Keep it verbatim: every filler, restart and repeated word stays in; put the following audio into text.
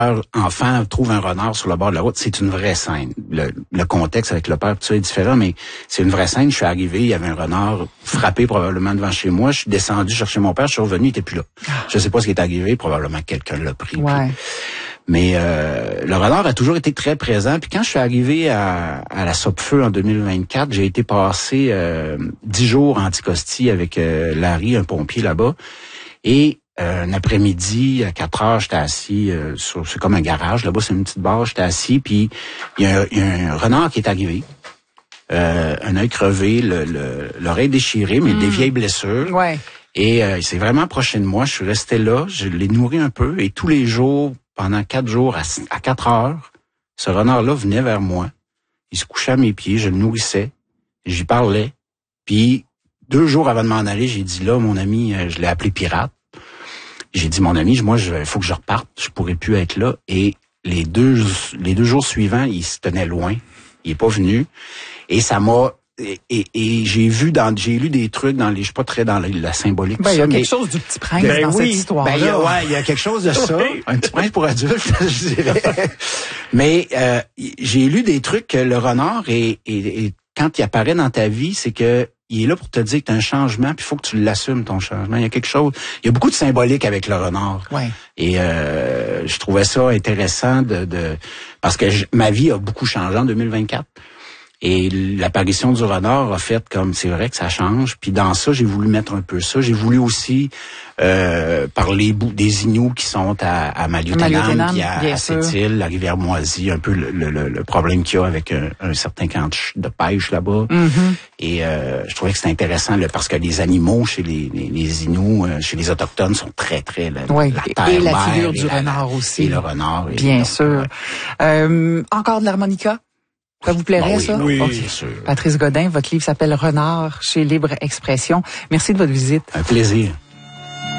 enfant trouve un renard sur le bord de la route, c'est une vraie scène. Le, le contexte avec le père, tout ça est différent, mais c'est une vraie scène. Je suis arrivé, il y avait un renard frappé probablement devant chez moi. Je suis descendu chercher mon père, je suis revenu, il était plus là. Je sais pas ce qui est arrivé, probablement quelqu'un l'a pris. Ouais. Puis, mais euh, le renard a toujours été très présent. Puis quand je suis arrivé à, à la Sopfeu en deux mille vingt-quatre, j'ai été passer euh, dix jours en Anticosti avec euh, Larry, un pompier là-bas, et Euh, un après-midi, à quatre heures, j'étais assis euh, sur, c'est comme un garage, là-bas, c'est une petite barre, j'étais assis, puis il y, y a un renard qui est arrivé, euh, un œil crevé, le, le, l'oreille déchirée, mais mmh. des vieilles blessures. Ouais. Et euh, il s'est vraiment approché de moi, je suis resté là, je l'ai nourri un peu, et tous les jours, pendant quatre jours, à, à quatre heures, ce renard-là venait vers moi, il se couchait à mes pieds, je le nourrissais, j'y parlais, puis deux jours avant de m'en aller, j'ai dit là, mon ami, euh, je l'ai appelé Pirate. J'ai dit, mon ami, moi, il faut que je reparte. Je pourrais plus être là. Et les deux, les deux jours suivants, il se tenait loin. Il est pas venu. Et ça m'a, et, et, et j'ai vu dans, j'ai lu des trucs dans les, je suis pas très dans la, la symbolique. Ben, il y a ça, quelque mais, chose du Petit Prince ben, dans oui, cette histoire-là. Ben, il y a, ouais, il y a quelque chose de ça. Oui. Un Petit Prince pour adultes, je dirais. Mais, euh, j'ai lu des trucs que le renard est, est, est, quand il apparaît dans ta vie, c'est que, il est là pour te dire que tu as un changement, puis il faut que tu l'assumes, ton changement. Il y a quelque chose, il y a beaucoup de symbolique avec le renard. Ouais. Et euh, je trouvais ça intéressant de, de parce que je, ma vie a beaucoup changé en deux mille vingt-quatre. Et l'apparition du renard a fait comme, c'est vrai que ça change. Puis dans ça, j'ai voulu mettre un peu ça. J'ai voulu aussi euh, parler des Inuits qui sont à, à Maliotenam, puis à, à Sept-Îles, la rivière Moisie, un peu le, le, le problème qu'il y a avec un, un certain camp de pêche là-bas. Mm-hmm. Et euh, je trouvais que c'était intéressant là, parce que les animaux chez les, les, les Inuits, euh, chez les Autochtones, sont très, très... La, oui, la terre, et la mer, figure et du la, renard aussi. Et le renard. Bien donc, sûr. Ouais. Euh, encore de l'harmonica? Ça vous plairait, bon, oui, ça? Oui, okay. c'est sûr. Patrice Godin, votre livre s'appelle Renard chez Libre Expression. Merci de votre visite. Un plaisir.